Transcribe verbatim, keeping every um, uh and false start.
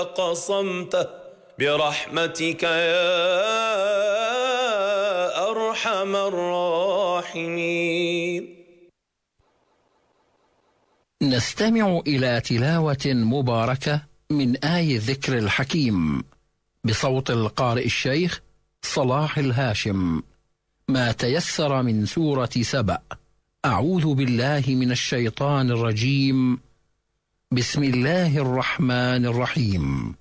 قصمته برحمتك يا أرحم الراحمين. نستمع إلى تلاوة مباركة من آي الذكر الحكيم بصوت القارئ الشيخ صلاح الهاشم، ما تيسر من سورة سبأ. أعوذ بالله من الشيطان الرجيم. بسم الله الرحمن الرحيم.